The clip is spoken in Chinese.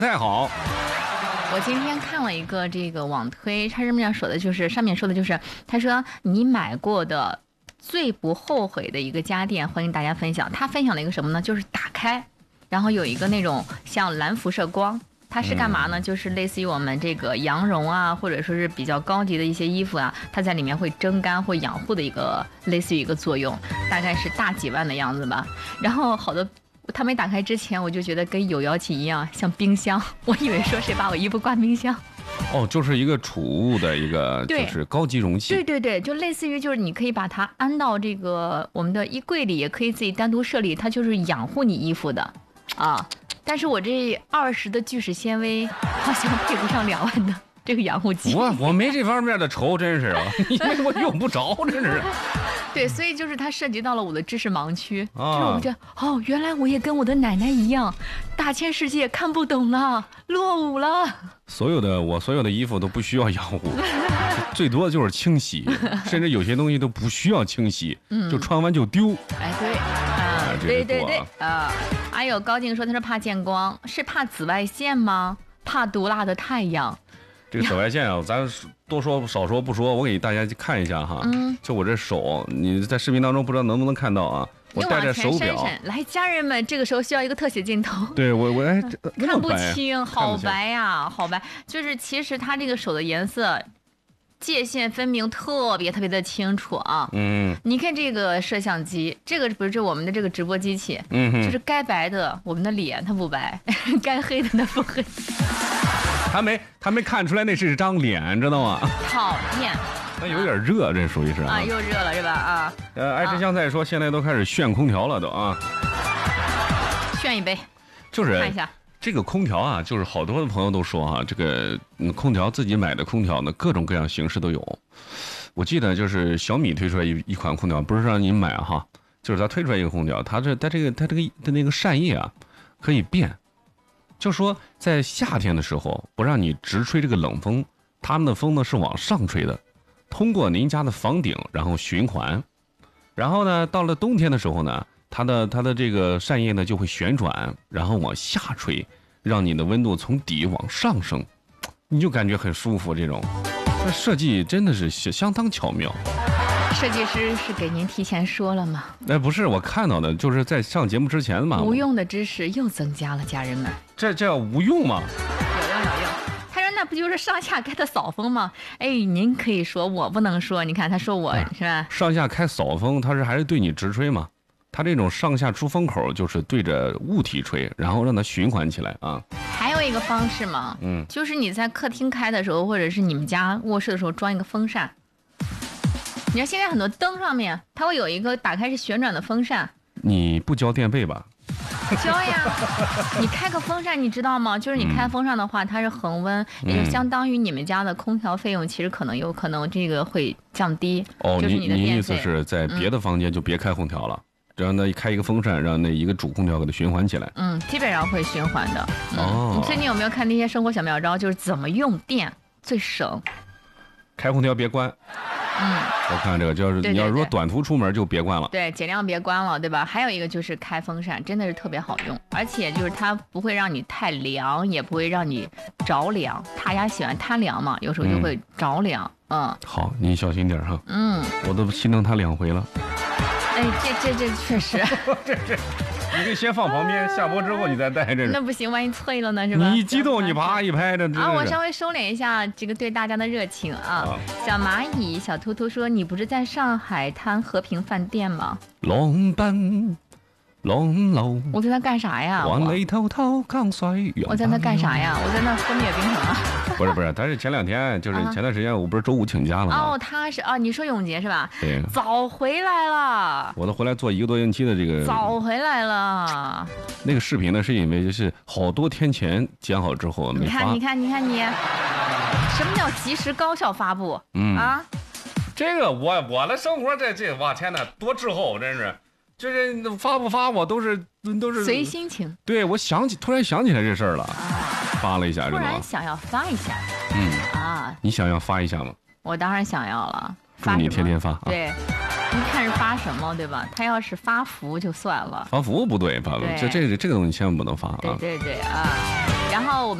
太好。 我今天看了一个这个网推，他上面说的就是，他说你买过的最不后悔的一个家电，欢迎大家分享。他分享了一个什么呢？就是打开，然后有一个那种像蓝辐射光。它是干嘛呢？就是类似于我们这个羊绒啊，或者说是比较高级的一些衣服啊，它在里面会蒸干或养护的一个类似于一个作用，大概是大几万的样子吧。然后好多它没打开之前，我就觉得跟有妖气一样，像冰箱，我以为说谁把我衣服挂冰箱。 哦，就是一个储物的一个，就是高级容器。 对，就类似于就是你可以把它安到这个我们的衣柜里，也可以自己单独设立，它就是养护你衣服的啊。但是我这20的聚酯纤维好像配不上2万的这个养护剂。 我没这方面的愁，真是啊，因为我用不着，真是。 对，所以就是它涉及到了我的知识盲区，就是我觉得原来我也跟我的奶奶一样，大千世界看不懂了，落伍了。 我所有的衣服都不需要养护，最多的就是清洗，甚至有些东西都不需要清洗，就穿完就丢。 哎，对啊。还有高静说他是怕见光，是怕紫外线吗？怕毒辣的太阳。 这个紫外线啊，咱多说少说不说，我给大家看一下哈。就我这手，你在视频当中不知道能不能看到啊？我戴着手表。 来，家人们，这个时候需要一个特写镜头。 对我看不清，好白呀，好白。就是其实它这个手的颜色界限分明，特别的清楚啊。你看这个摄像机，这个不是我们的这个直播机器，就是该白的我们的脸它不白，该黑的它不黑。 他没看出来那是张脸，知道吗？ 讨厌。 那有点热，这属于是啊，又热了是吧？啊。 爱吃香菜说现在都开始炫空调了都啊。 炫一杯。 就是看一下。 这个空调啊，就是好多的朋友都说啊，这个空调自己买的空调呢，各种各样形式都有。我记得就是小米推出来一款空调，不是让你买哈，就是他推出来一个空调，它这个的那个扇叶啊，可以变。就说在夏天的时候，不让你直吹这个冷风，它们的风呢是往上吹的，通过您家的房顶，然后循环，然后呢，到了冬天的时候呢。它的这个扇叶呢就会旋转，然后往下吹，让你的温度从底往上升，你就感觉很舒服。这种设计真的是相当巧妙。 设计师是给您提前说了吗？ 不是，我看到的就是在上节目之前嘛。 无用的知识又增加了，家人们。 这叫无用吗？ 有用。他说那不就是上下开的扫风吗？哎，您可以说，我不能说。你看他说我是吧？ 上下开扫风，它还是对你直吹嘛？它这种上下出风口就是对着物体吹，然后让它循环起来啊。 还有一个方式嘛，就是你在客厅开的时候，或者是你们家卧室的时候装一个风扇。你看现在很多灯上面它会有一个打开是旋转的风扇。 你不交电费吧？ 交呀，你开个风扇你知道吗？就是你开风扇的话，它是恒温，也就相当于你们家的空调费用，其实有可能这个会降低。就是你的电费。 你意思是在别的房间就别开空调了？让他开一个风扇，让那一个主空调给它循环起来。 基本上会循环的。你最近有没有看那些生活小妙招？就是怎么用电最省？ 开空调别关。我看这个就是你要是说短途出门就别关了。 对，尽量别关了，对吧？还有一个就是开风扇，真的是特别好用，而且就是它不会让你太凉，也不会让你着凉。大家喜欢贪凉嘛，有时候就会着凉。 好，你小心点哈。我都心疼他2回了。 哎，这确实。 你可以先放旁边，下播之后你再带着。 那不行，万一脆了呢，是吧？ 你一激动，你啪一拍的。 我稍微收敛一下这个对大家的热情啊。小蚂蚁小突突说：“你不是在上海滩和平饭店吗？” 浪奔浪流。 我在那干啥呀？ 往里偷偷降水。 我在那干啥呀？我在那喝灭冰城啊。 不是，但是前2天就是前段时间，我不是周5请假了吗？ 他是你说永杰是吧？ 对， 早回来了。 我都回来做1个多星期的这个。 早回来了。 那个视频呢，是因为就是好多天前剪好之后没发。 你看你，什么叫及时高效发布？ 这个我的生活这哇天哪，多滞后，真是。就是发不发我都是随心情。 对，我突然想起来这事儿了，发了一下， 突然想要发一下。 你想要发一下吗？ 我当然想要了。 祝你天天发。 对，你看是发什么，对吧？他要是发福就算了。 发福不对，这个东西千万不能发啊。 对啊。 然后我们。